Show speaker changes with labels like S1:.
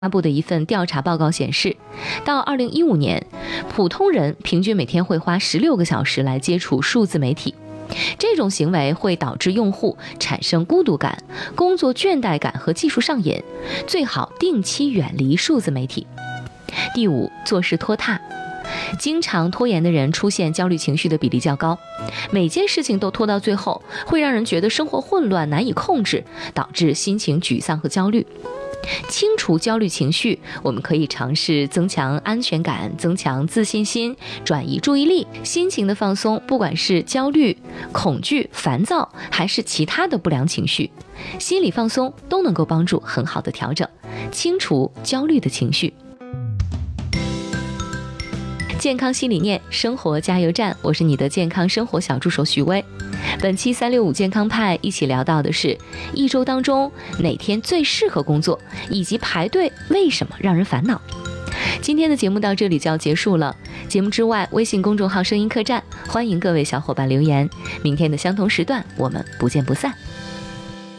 S1: 发布的一份调查报告显示，到2015年，普通人平均每天会花16个小时来接触数字媒体。这种行为会导致用户产生孤独感、工作倦怠感和技术上瘾，最好定期远离数字媒体。第5，做事拖沓。经常拖延的人出现焦虑情绪的比例较高，每件事情都拖到最后，会让人觉得生活混乱难以控制，导致心情沮丧和焦虑。清除焦虑情绪，我们可以尝试增强安全感，增强自信心，转移注意力。心情的放松，不管是焦虑、恐惧、烦躁，还是其他的不良情绪，心理放松都能够帮助很好的调整，清除焦虑的情绪。健康新理念，生活加油站，我是你的健康生活小助手许巍。本期365健康派一起聊到的是一周当中哪天最适合工作，以及排队为什么让人烦恼。今天的节目到这里就要结束了，节目之外，微信公众号声音客栈，欢迎各位小伙伴留言。明天的相同时段，我们不见不散。